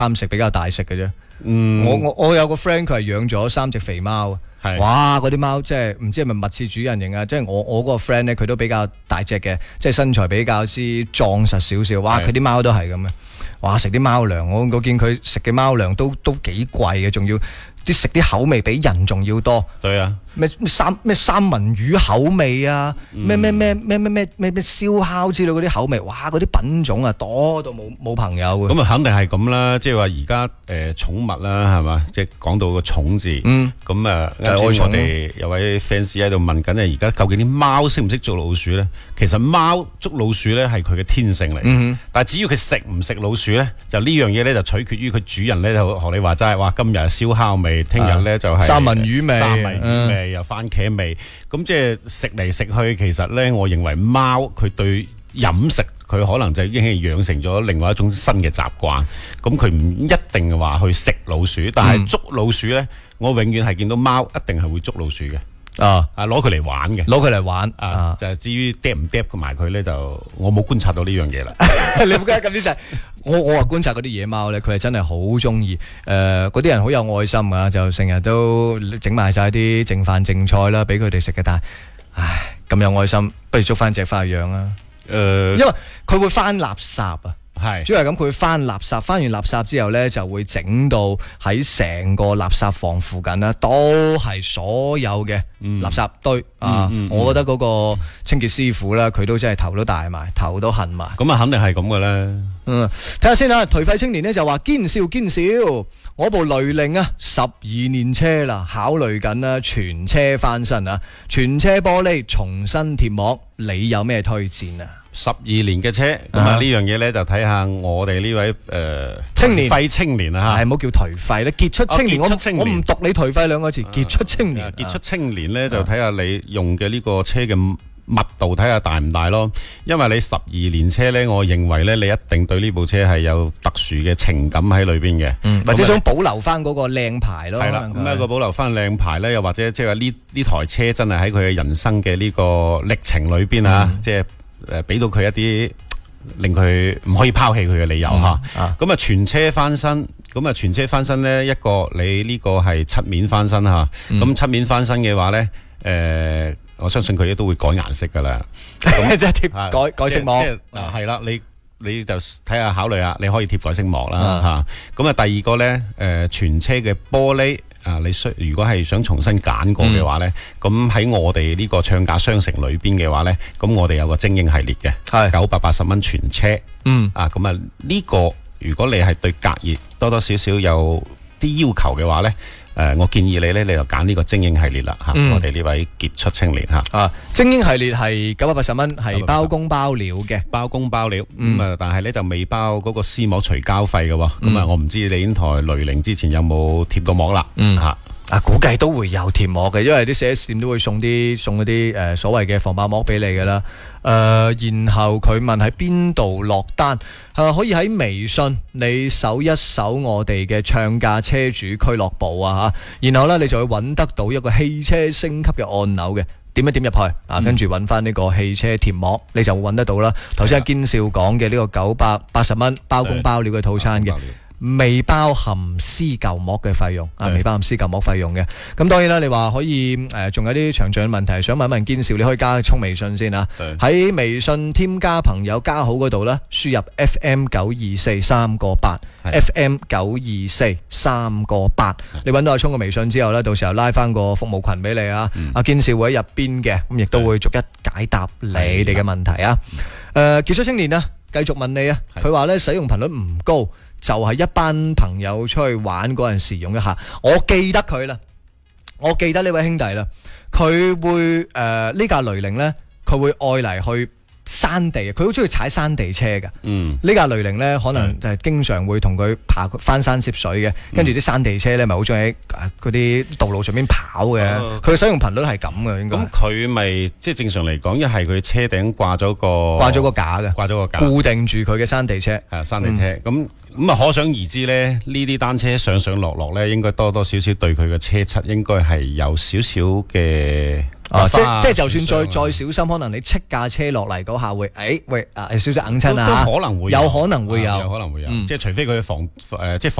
啱食比較大食嘅啫。 嗯， 我有個 friend 佢係養咗3隻肥貓，哇！嗰啲貓即係唔知係咪密切主人型啊？即係我嗰個 friend 咧，佢都比較大隻嘅，即係身材比較之壯實少少。哇！佢啲貓都係咁嘅，哇！食啲貓糧，我見佢食嘅貓糧都幾貴嘅，仲要食啲口味比人仲要多。 對啊。 咩三文魚口味啊，咩燒烤之類嗰啲口味，哇！嗰啲品種啊多到冇朋友嘅。 咁啊，肯定係咁啦，即係話而家寵物啦，係嘛，即係講到個寵字，咁啊，啱先我哋有位 fans 喺度問緊而家究竟啲貓識唔識捉老鼠咧？其實貓捉老鼠咧係佢嘅天性嚟，但係只要佢食唔食老鼠咧，就呢樣嘢咧就取決於佢主人咧，就學你話齋，哇！今日燒烤味，聽日咧就係三文魚味。 又番茄味，咁即係食嚟食去，其實咧，我認為貓佢對飲食佢可能就已經係養成咗另外一種新嘅習慣，咁佢唔一定話去食老鼠，但係捉老鼠咧，我永遠係見到貓一定係會捉老鼠嘅。攞佢嚟玩嘅， 攞佢嚟玩就係至於嗒唔嗒埋佢咧，就我冇觀察到呢樣嘢啦。 你唔覺得咁啲就係我話觀察嗰啲野貓咧，佢係真係好中意嗰啲人好有愛心啊，就成日都整埋晒啲剩飯剩菜啦，俾佢哋食嘅。但係唉，咁有愛心，不如捉翻隻翻去養啦。因為佢會翻垃圾啊。主要係咁，佢會翻垃圾，翻完垃圾之後呢，就會整到喺成個垃圾房附近呢，都係所有嘅垃圾堆我覺得嗰個清潔師傅呢，佢都真係頭都大埋，頭都痕埋。 咁啊，肯定係咁嘅啦。 睇下先啦，頹廢青年呢就話堅笑，我部雷凌啊12年車啦，考慮緊啊全車翻新啊，全車玻璃重新貼膜，你有咩推薦啊 ？12年嘅車，咁啊呢樣嘢咧就睇下我哋呢位頹廢青年啊嚇， 唔好叫頹廢咧，傑出青年，我唔讀你頹廢兩個字，傑出青年， 傑出青年咧就睇下你用嘅呢個車嘅密度，睇下大唔大咯。因為你12年車咧，我認為咧你一定對呢部車係有特殊嘅情感喺裏邊嘅， 或者想保留翻嗰個靚牌咯。 係啦，咁一個保留翻靚牌咧，又或者即係話呢台車真係喺佢嘅人生嘅呢個歷程裏邊啊，即係。俾到佢一啲令佢唔可以拋棄佢嘅理由嚇，咁啊全車翻新，呢一個你呢個係漆面翻新嚇，咁漆面翻新嘅話呢，我相信佢都會改顏色噶啦， 即係貼改色膜， 係啦，你就睇下考慮下，你可以貼改色膜啦嚇，咁啊第二個呢，全車嘅玻璃。如果係想重新揀過嘅話呢，咁喺我哋呢個唱價商城裏邊嘅話呢，咁我哋有個精英系列嘅，係980蚊全車，咁啊呢個如果你係對隔熱多多少少有啲要求嘅話呢，我建議你就揀呢個精英系列啦嚇，我哋呢位傑出青年嚇。 精英系列係980蚊，係包工包料嘅， 包工包料。但係呢就未包嗰個絲膜除膠費嘅喎。咁啊，我唔知你呢台雷凌之前有冇貼過膜啦嚇。 估計都會有貼膜嘅，因為啲 4S 店都會送嗰啲所謂嘅防爆膜俾你㗎啦。然後佢問喺邊度落單，可以喺微信你搜一搜我哋嘅唱價車主俱樂部啊嚇，然後呢，你就會揾得到一個汽車升級嘅按鈕嘅，點一點入去跟住揾翻呢個汽車貼膜，你就會揾得到啦。頭先阿堅少講嘅呢個980蚊包工包料嘅套餐嘅。未包含撕舊膜嘅費用未包含撕舊膜費用嘅。咁當然啦，你話可以仲有啲詳盡嘅問題想問一問堅少，你可以加充微信先喺微信添加朋友加好嗰度呢，輸入 FM924 3個8 FM924 3個8，你揾到阿聰嘅微信之後呢，到時候拉翻個服務群俾你阿堅少會喺入邊嘅，咁亦都會逐一解答你哋嘅問題傑出青年繼續問你佢話呢使用頻率唔高，就係一班朋友出去玩嗰陣時用一下。我記得佢啦，我記得呢位兄弟啦，佢會呢架雷凌呢，佢會愛嚟去山地，佢好中意踩山地車㗎。呢架雷凌呢，可能就係經常會同佢翻山涉水嘅，跟住啲山地車呢，咪好中意喺嗰啲道路上面跑嘅。佢嘅使用頻率係咁嘅，應該。咁佢咪即係正常嚟講，一係佢車頂掛咗個架嘅，固定住佢嘅山地車。山地車。咁啊，可想而知呢，呢啲單車上上落落呢，應該多多少少對佢嘅車漆應該係有少少嘅即係就算再小心，可能你斥架車落嚟嗰下會，喂，少少硬親啊， 都可能會有可能會有， 即係除非佢即係